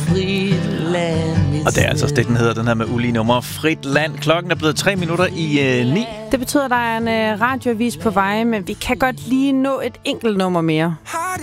frit land. Og det er altså det, den hedder, den her med ulige nummer. Frit land. Klokken er blevet 3 minutter i 9. Det betyder, at der er en radioavis på vej, men vi kan godt lige nå et enkelt nummer mere.